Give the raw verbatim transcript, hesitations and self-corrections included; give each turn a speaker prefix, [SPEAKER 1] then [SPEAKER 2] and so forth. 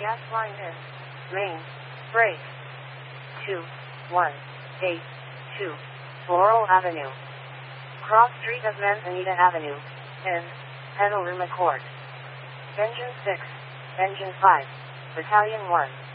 [SPEAKER 1] gas line in. Main. Break. two one eight two. Floral Avenue. Cross Street of Manzanita Avenue. In. Petaluma Court. Engine six. Engine five. Battalion one.